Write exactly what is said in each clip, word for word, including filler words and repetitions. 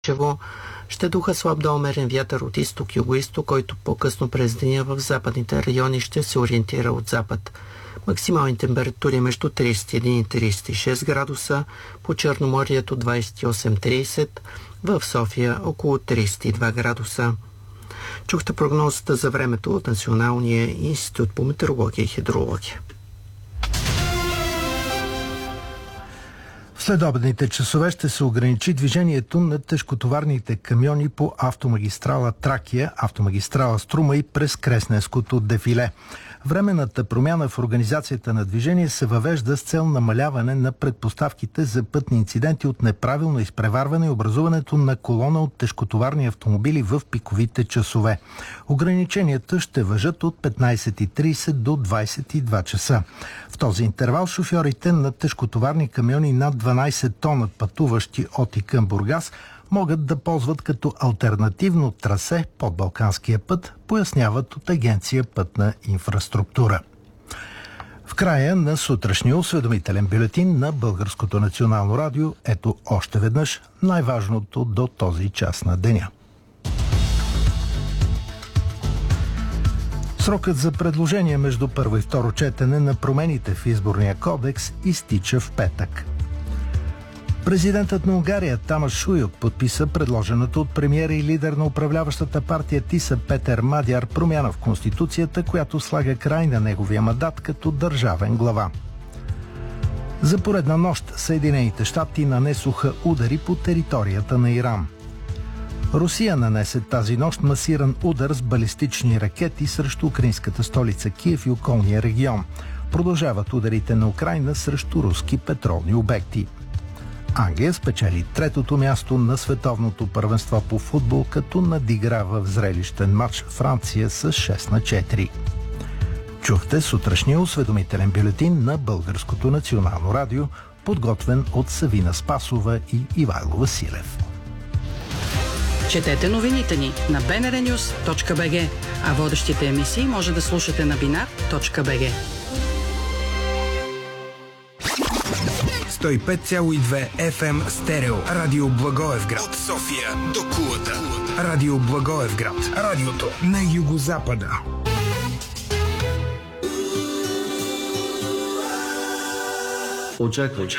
ще духа слаб до умерен вятър от изток-юго-исток, който по-късно през деня в западните райони ще се ориентира от запад. Максимални температури между тридесет и един и тридесет и шест градуса, по Черноморието двадесет и осем до тридесет, в София около тридесет и два градуса. Чухте прогнозата за времето от Националния институт по метеорология и хидрология. В следобедните часове ще се ограничи движението на тежкотоварните камиони по автомагистрала Тракия, автомагистрала Струма и през Кресненското дефиле. Временната промяна в организацията на движение се въвежда с цел намаляване на предпоставките за пътни инциденти от неправилно изпреварване и образуването на колона от тежкотоварни автомобили в пиковите часове. Ограниченията ще важат от петнадесет и тридесет до двадесет и два часа. В този интервал шофьорите на тежкотоварни камиони над дванадесет тона, пътуващи от и към Бургас, могат да ползват като алтернативно трасе под Балканския път, поясняват от Агенция Пътна инфраструктура. В края на сутрешния осведомителен бюлетин на Българското национално радио, ето още веднъж най-важното до този час на деня. Срокът за предложение между първо и второ четене на промените в изборния кодекс изтича в петък. Президентът на Унгария Тамас Шуйок подписа предложената от премиера и лидер на управляващата партия ТИСА Петър Мадяр промяна в Конституцията, която слага край на неговия мандат като държавен глава. За поредна нощ Съединените щати нанесоха удари по територията на Иран. Русия нанесе тази нощ масиран удар с балистични ракети срещу украинската столица Киев и околния регион. Продължават ударите на Украйна срещу руски петролни обекти. Англия спечели третото място на световното първенство по футбол, като надиграва в зрелищен матч Франция с шест на четири. Чухте сутрешния осведомителен бюлетин на Българското национално радио, подготвен от Савина Спасова и Ивайло Василев. Четете новините ни на би ен ар нюз точка би джи, а водещите емисии може да слушате на бинар точка би джи. сто и пет цяло и две еф ем стерео. Радио Благоевград. От София до Кулата. Радио Благоевград. Радиото на югозапада. Очаквайте.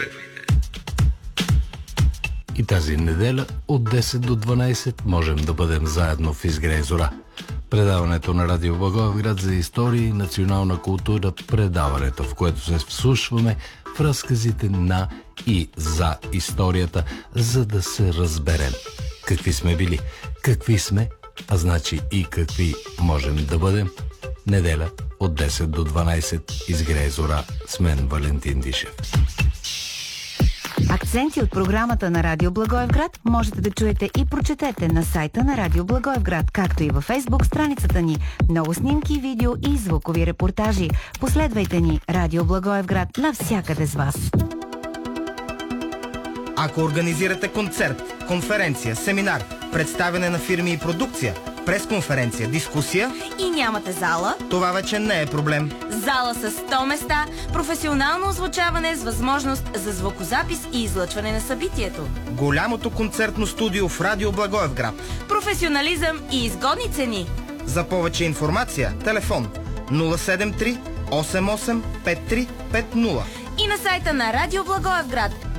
И тази неделя от десет до дванадесет можем да бъдем заедно в Изгрей зора. Предаването на Радио Благоевград за история и национална култура, предаването, в което се вслушваме в разказите на и за историята, за да се разберем какви сме били, какви сме, а значи и какви можем да бъдем. Неделя от десет до дванадесет Изгрей зора с мен Валентин Дишев. Акценти от програмата на Радио Благоевград можете да чуете и прочетете на сайта на Радио Благоевград, както и във Фейсбук страницата ни. Много снимки, видео и звукови репортажи. Последвайте ни Радио Благоевград навсякъде с вас. Ако организирате концерт, конференция, семинар, представяне на фирми и продукция, пресконференция, дискусия и нямате зала, това вече не е проблем. Зала с сто места, професионално озвучаване с възможност за звукозапис и излъчване на събитието. Голямото концертно студио в Радио Благоевград. Професионализъм и изгодни цени. За повече информация, телефон нула седем три осем осем пет три пет нула и на сайта на Радио Благоевград